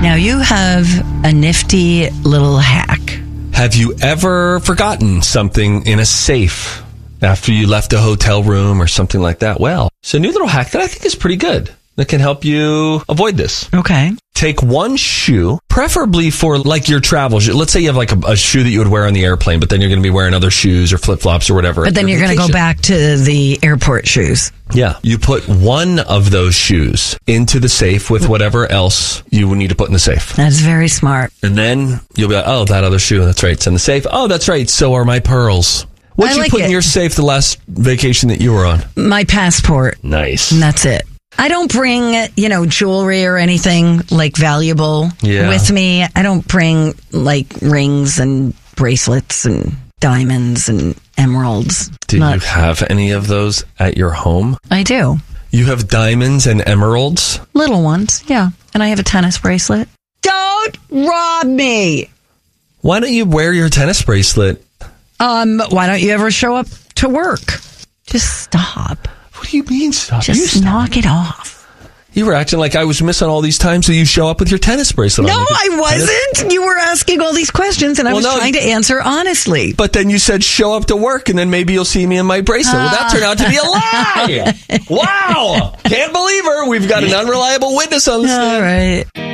Now, you have a nifty little hack. Have you ever forgotten something in a safe after you left a hotel room or something like that? Well, it's a new little hack that I think is pretty good that can help you avoid this. Okay. Take one shoe, preferably for like your travel shoe. Let's say you have like a shoe that you would wear on the airplane, but then you're going to be wearing other shoes or flip-flops or whatever. But then you're going to go back to the airport shoes. Yeah. You put one of those shoes into the safe with whatever else you would need to put in the safe. That's very smart. And then you'll be like, oh, that other shoe. That's right. It's in the safe. Oh, that's right. So are my pearls. What'd you put in your safe the last vacation that you were on? My passport. Nice. And that's it. I don't bring, jewelry or anything like valuable with me. I don't bring like rings and bracelets and diamonds and emeralds. Do you have any of those at your home? I do. You have diamonds and emeralds? Little ones, yeah. And I have a tennis bracelet. Don't rob me! Why don't you wear your tennis bracelet? Why don't you ever show up to work? Just stop. What do you mean stop? Just knock it off. You were acting like I was missing all these times, so you show up with your tennis bracelet on. No, I wasn't. You were asking all these questions, and I was trying to answer honestly. But then you said show up to work, and then maybe you'll see me in my bracelet. Well, that turned out to be a lie. Wow. Can't believe her. We've got an unreliable witness on the scene. All right.